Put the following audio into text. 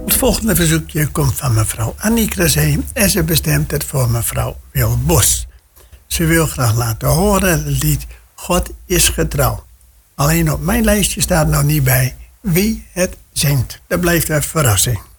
Het volgende verzoekje komt van mevrouw Annie Crozet en ze bestemt het voor mevrouw Wil Bos. Ze wil graag laten horen het lied God is getrouw. Alleen op mijn lijstje staat nog niet bij wie het zingt. Dat blijft een verrassing.